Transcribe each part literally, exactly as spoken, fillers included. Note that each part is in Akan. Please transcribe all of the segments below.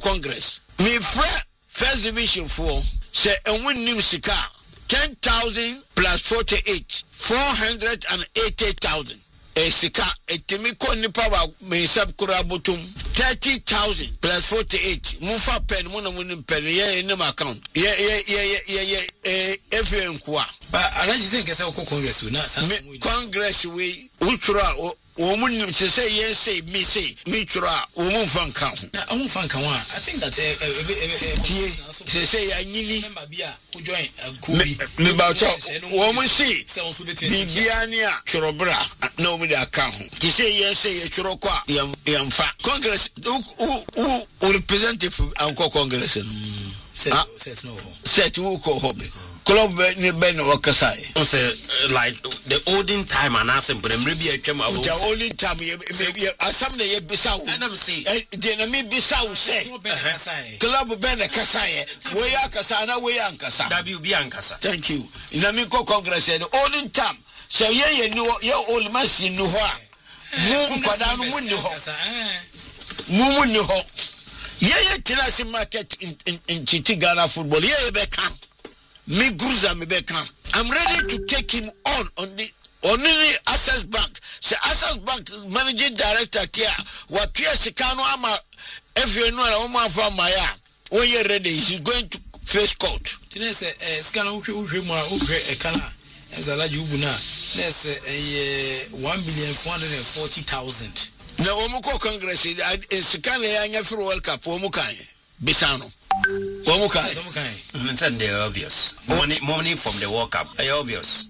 Congress. Me friend first division four say and win nim sika ten thousand plus forty-eight, four hundred eighty thousand. A sika etimiko nipa wa me sab kura botum thirty thousand plus forty-eight. Mufa pen muna munim pen ye in account. Ye ye ye ye ye eh F M kwa. But I don't think it's a Congress na Congress we ultra woman to say yes, say me say me try woman fan count. I won't fan count. I think that they say I need member Bia who join me about woman see Bibiania Chorobra no me account. They say yes, say Chorokwa yam fa Congress who who representative Uncle Congress says no set who call hobby. Club ni ben wakasai. Say like the olden time and asem but maybe a chema. The olden time maybe asam na ye bisau. I never see. The na me bisau say. Club ben kasai. We ya kasa na we ya nkasa. W B ankasa. Thank you. Ina me ko Congress the olden time. Say ye ye no ye old man si no ho a. Mu kwada no mu ni ho. Mu mu ni ho. Ye ye tinasi market in in Chiti Ghana football. Ye ye be kam. Me Guza me beka. I'm ready to take him on on the on the Access Bank. Say Access Bank managing director here. What you Sikano ama if you know a woman from Maya. When you're ready, he's going to face court. Today say Sikano uche uche ma uche ekana. Ezala jubuna. Let's say one million four hundred and forty thousand. Na omuko Congress Sikano yanya for World Cup omukai. Bisano. Womukai. It's obvious. Money, money from the World Cup. Obvious.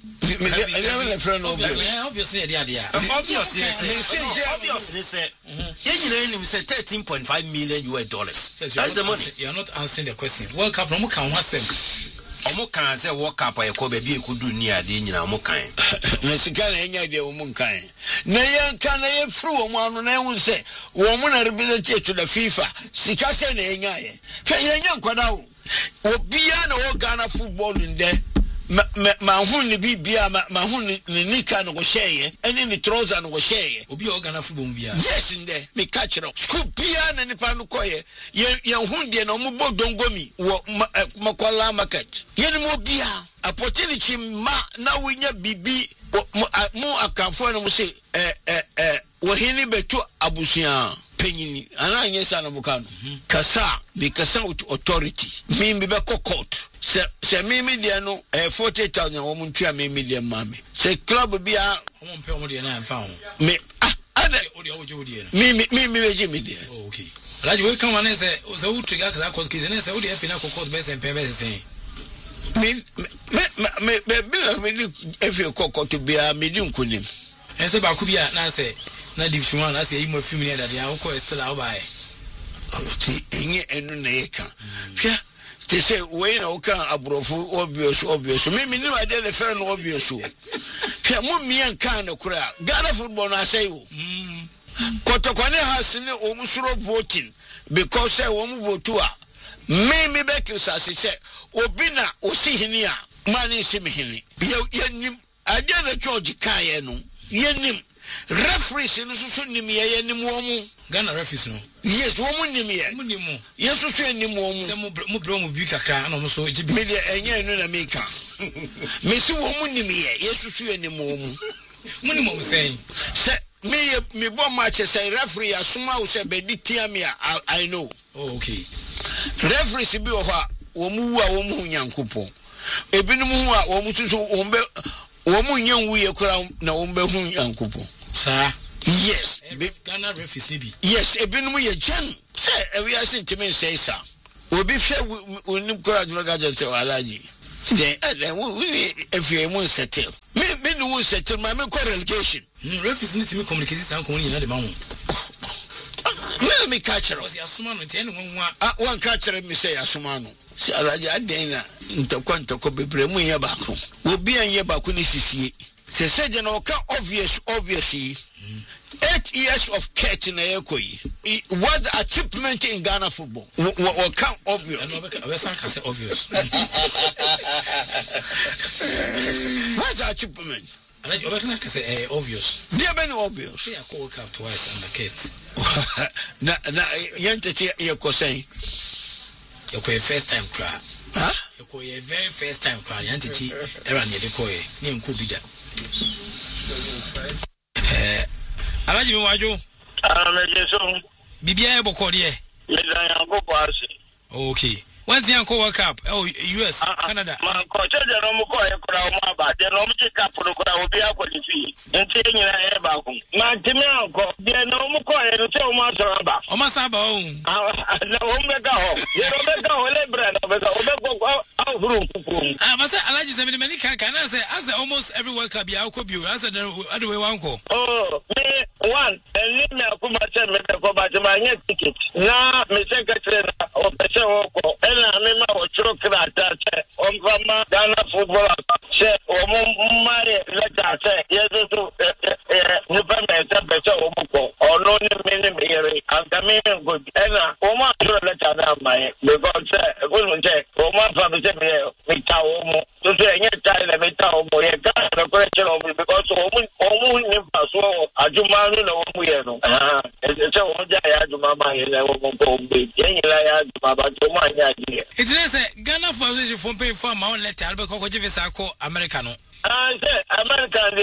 Obviously, idea. Obviously, obviously, say. You say thirteen point five million U S dollars. That's the money. You are not answering the question. World Cup, no more can one sem. Omukan say World Cup I ko be bi ekudu ni ade nyina omukan. Na sika na enya de omukan. Na yanka na ye fru omu anu na ehun se wo mu na represent to the FIFA. Sika se na enya ye. Ka yenya nkwada wo. Obia na wo Ghana football nde. Ma ma hun ni bibia ma hun ni nika no go share eni ni trouser no go share. Obi o Ghana football bia. Yes nde me catch no. School bia na nipa no koye. Ye ye hun de na omu bodongomi wo Makwala market. Ye ni mo bia opportunity ma na winya bibi mu akanfo na mo say eh eh eh wo hini betu abusia penyini ana nyesa na mukano kasa me kasa authority me me be court se se me media no eh forty thousand wo muntua me media mame se club bia wo mpe wo de na mfa ho me ah ade odi oje odi me me me me media oh okay alaji we kan wan say so wo trigger kasa court case na say wo de efi na court be say pebe say me me me me be me efi court to bia me di nkunim en se ba ku bia na say na division one as you film near that ya ko still how by ti enye enu na yeka hwa te say we na o kan abrofo obvious obvious me me ni wa de le fer no obvious o hwa mo mien kan na kura Ghana football na say wo kotokwane has ni o musuro voting because say wo mu vote a me me be krisase say obi na o si hini a mani si me hini ye nim ade na George kan ye no ye nim referees no so nim ye nim wo mu Ghana referees no yes wo mu nim ye mu nim mu yes so nim wo mu se mu mu bro mu bi kakra na mo so jibi me de enye no na me ka me si wo mu nim ye yes so nim wo mu mu nim mo say se me me bo match say referee asoma wo say be di tia me I know oh okay referees bi wo ha wo mu wu a wo mu nyankopo ebinum hu a wo mu so wo mbe wo mu nyan wu ye kura na wo mbe hu nyankopo sa yes Ghana referees ni bi yes ebinum ye jan say e we asin timen say sa obi hwe onim kura juma gaje say alaji then then we if you mun settle me me no settle my me call relegation referees ni timi communicate san ko ni na de ma hu me me catch her was asuma no te ene nwa ah one catch her me say asuma no si alaji aden na ntokwa ntokwa bebre mu ye ba ko obi an ye ba ko ni sisie se se je no ka obvious obviously eight years of cat in Ekoi. What the achievement in Ghana football? What count obvious? Obvious. What's the achievement? And I can say obvious. They have been obvious. I call up twice and the cat. Na na yente your cosine. You go first time cry. Huh? You go very first time cry. Yanti chi era ni de koye. Ni nku bida. Eh, Alaji mi waju. Ah, me jeso. Bibia e bokodi e. Me da yan go pass. Okay. When's the Uncle World Cup? Oh, U S, uh, uh, Canada. Man, coach, I don't know what I could have about. They don't take up for the crowd. Be up with the fee. And taking your hair back. Man, Timmy Uncle, they no more quiet and so much about. Oh, my son, oh, no, Omega. You don't make a whole brand of it. Out room. I must say, I like you. Many can I say, as almost every World Cup, you could be as a other way, uncle. Oh, me one, and leave me a come at me for my ticket. Now, me secretary of the show. I remember what you cracked that on from Ghana football. Say, oh, my letter say, yes, to November, or no, many and come in good. And oh, my letter down my because I wouldn't take oh, my family me town to say any time I met town boy. I got a question of it because woman, woman, so I do man, no, we know. Ah, it's a one day I do my mind and I won't go big. I had my idea. It is a Ghana Foundation for paying for my own letter, Albert Coco Jivisako, Americano. I said, American,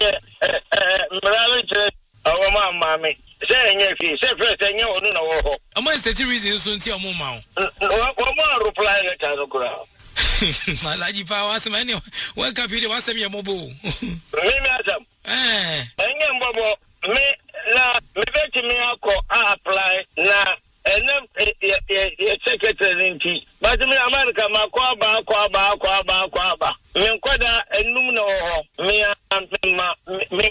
uh, our mammy, saying if he said, first, and you know, amongst the two reasons soon to your mom. One more reply at the ground. My lady power, some any World Cup, you was a mobile. Me, madam. Eh, and young Bobo, me, la, me, bet me, I'll apply now. And then a secretary in tea. But me America, my quaba, quaba, quaba, quaba. Me quada and numno, me and me,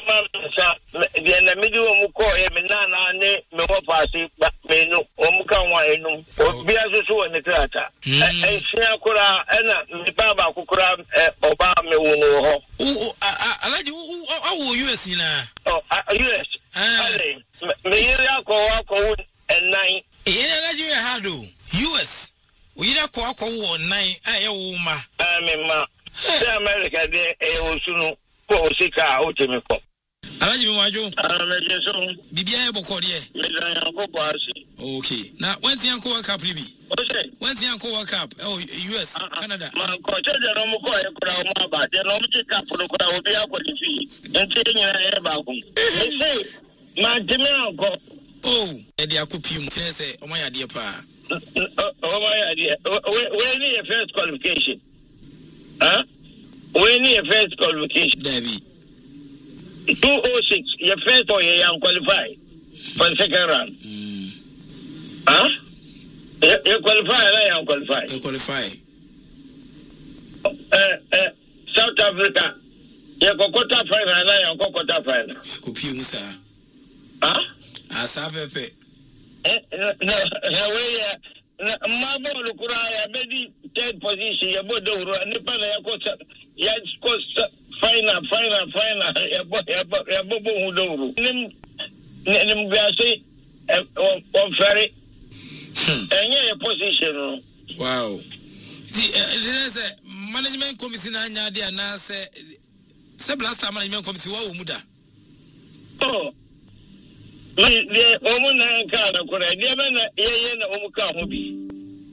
the middle of Muko, and Nana, me, Mopasi, but me no, Omuka, and Biasu and the Trata. And Siakura, and the Baba Kukura, Obama, oh, I like you. Oh, U S in a U S. Me, Yako, and nine. Yeah, you had U S. We don't call one nine. I am I mean, ma, America, they also go sick out to me. I like you, Majo. I'm a person. Bibia Bocordia. Okay. Now, when's the Uncle World Cup? Okay. When's the Uncle World Cup? Oh, U S, Canada. My coach, I don't know what I about. They don't take up for the crowd. Be up with the fee. And taking your hair back. My Timmy Uncle. Oh, and the Akupium says, oh, my idea, pa. Oh, my idea. We need a first qualification. Huh? We need a first qualification. David. two oh six, your first or you are qualified for the second round. Mm. Huh? You, you qualify, I am qualified. You qualify. Uh, uh, South Africa, you go quarter final, I am quarter final. Akupium, sir. Huh? Asapepe. No, no, my ball, Kuraya, maybe third position, your body, and the Pana, yes, cost final, final, final, a bobo who do. Nim Gassi, or ferry, and your position. Wow. There's a management committee, and Nadia Nasa, Seblasta management committee, Muda. Oh. The woman and Kana could I dear men, Ayan Omuka Hobi.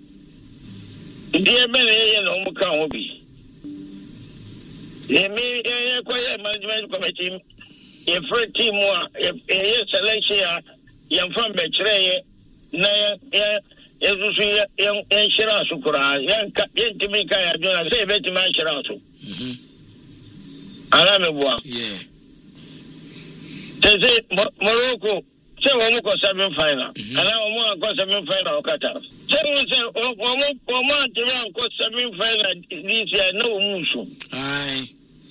Dear men, Ayan Omuka Hobi. They may acquire management committee, a free team, a selection, young from Betray, Naya, young Shirasukura, young Timika, I say, Betty Mancharasu. Alamabua. Yeah. They say Morocco, say Omoko seven final. And now Omoko seven final Qatar. Say we say Omoko Tiran seven final this year, no Musu. Aye.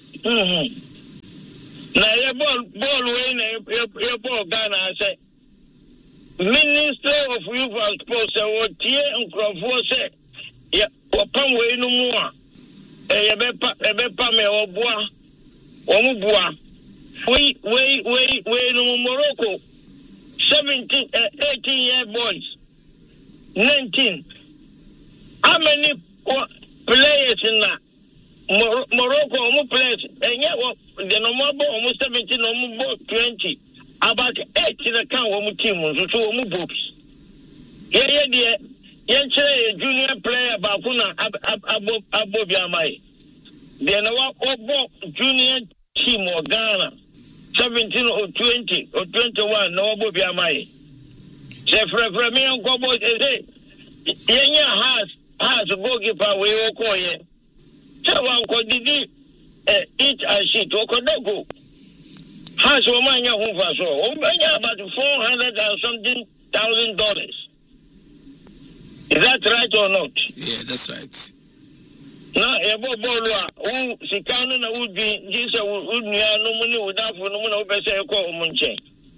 Mm-hmm. Now your ball ball win your ball Ghana say Minister of Youth and Sports what Tie and Crawford say yeah, Pam we no more. Eh bepa bepa me obua. Omubua. We, we, we, we, no Morocco, seventeen, uh, eighteen year boys, nineteen. How many players in that? Mor- Morocco, almost players, and yet, the normal almost seventeen, almost twenty. About eight in the count, almost team, so almost books. Yeah, yeah, dear. Yenche junior player Bakuna Abo Abo Biamai. Then a Obo junior team or Ghana. Seventeen or twenty or twenty-one, no Abo Biamai. Chef Refremian Gobo is Yenya has has a goalkeeper we will call ye. Chawan Kodidi eat a sheet or Kodego. Has Omania Hoover so Omania about four hundred and something thousand dollars. Is that right or not? Yeah, that's right. Now, a bobolua, who Sikana would be this would be no money without for no one over say call Munche.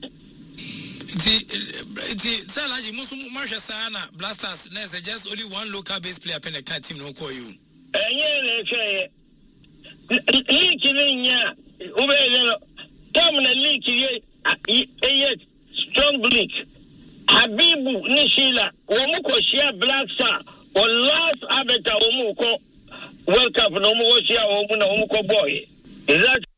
The Salaji Musum Marsha Sana Blasters Ness just only one local base player pen a cat team no call you. And yeah, leaking in ya, over Tomna leak yet strong leak. Habibu Nishila, Omuko Shia Black Star, or last Abeta Omuko, World Cup no more Shia Omuko boy. Is that